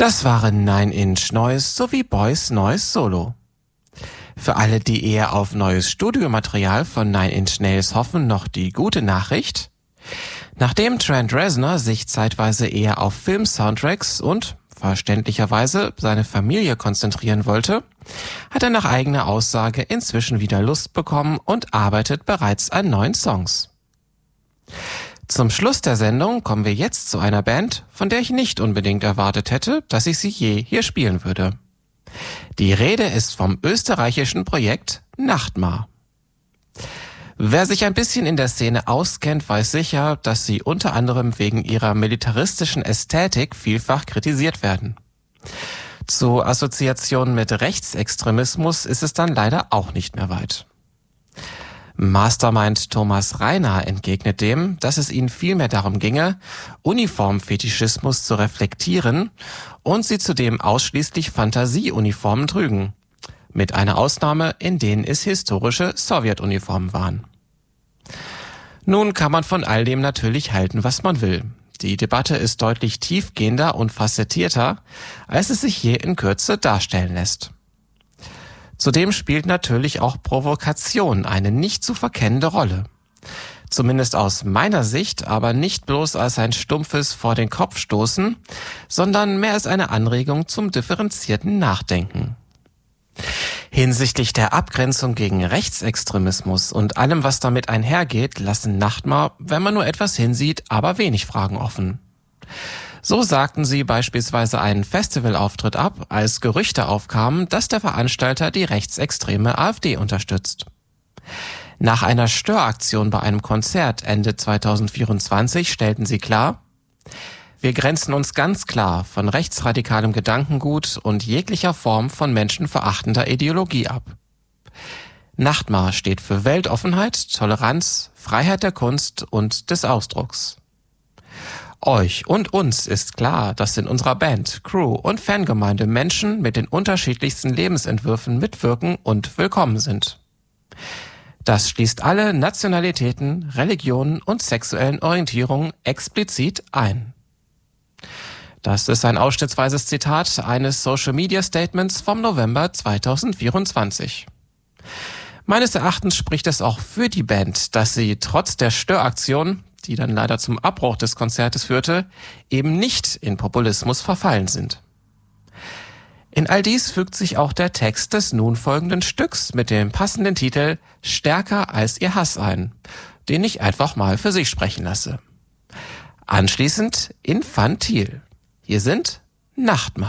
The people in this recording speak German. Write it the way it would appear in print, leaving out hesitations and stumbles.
Das waren Nine Inch Noise sowie Boys neues Solo. Für alle, die eher auf neues Studiomaterial von Nine Inch Nails hoffen, noch die gute Nachricht: Nachdem Trent Reznor sich zeitweise eher auf Film-Soundtracks und verständlicherweise seine Familie konzentrieren wollte, hat er nach eigener Aussage inzwischen wieder Lust bekommen und arbeitet bereits an neuen Songs. Zum Schluss der Sendung kommen wir jetzt zu einer Band, von der ich nicht unbedingt erwartet hätte, dass ich sie je hier spielen würde. Die Rede ist vom österreichischen Projekt Nachtmar. Wer sich ein bisschen in der Szene auskennt, weiß sicher, dass sie unter anderem wegen ihrer militaristischen Ästhetik vielfach kritisiert werden. Zu Assoziationen mit Rechtsextremismus ist es dann leider auch nicht mehr weit. Mastermind Thomas Reiner entgegnet dem, dass es ihnen vielmehr darum ginge, Uniformfetischismus zu reflektieren und sie zudem ausschließlich Fantasieuniformen trügen. Mit einer Ausnahme, in denen es historische Sowjetuniformen waren. Nun kann man von all dem natürlich halten, was man will. Die Debatte ist deutlich tiefgehender und facettierter, als es sich hier in Kürze darstellen lässt. Zudem spielt natürlich auch Provokation eine nicht zu verkennende Rolle. Zumindest aus meiner Sicht, aber nicht bloß als ein stumpfes vor den Kopf stoßen, sondern mehr als eine Anregung zum differenzierten Nachdenken. Hinsichtlich der Abgrenzung gegen Rechtsextremismus und allem, was damit einhergeht, lassen Nachtmar, wenn man nur etwas hinsieht, aber wenig Fragen offen. So sagten sie beispielsweise einen Festivalauftritt ab, als Gerüchte aufkamen, dass der Veranstalter die rechtsextreme AfD unterstützt. Nach einer Störaktion bei einem Konzert Ende 2024 stellten sie klar: Wir grenzen uns ganz klar von rechtsradikalem Gedankengut und jeglicher Form von menschenverachtender Ideologie ab. Nachtmar steht für Weltoffenheit, Toleranz, Freiheit der Kunst und des Ausdrucks. Euch und uns ist klar, dass in unserer Band, Crew und Fangemeinde Menschen mit den unterschiedlichsten Lebensentwürfen mitwirken und willkommen sind. Das schließt alle Nationalitäten, Religionen und sexuellen Orientierungen explizit ein. Das ist ein ausschnittsweises Zitat eines Social-Media-Statements vom November 2024. Meines Erachtens spricht es auch für die Band, dass sie trotz der Störaktion, die dann leider zum Abbruch des Konzertes führte, eben nicht in Populismus verfallen sind. In all dies fügt sich auch der Text des nun folgenden Stücks mit dem passenden Titel »Stärker als ihr Hass« ein, den ich einfach mal für sich sprechen lasse. Anschließend Infantil. Hier sind Nachtmar.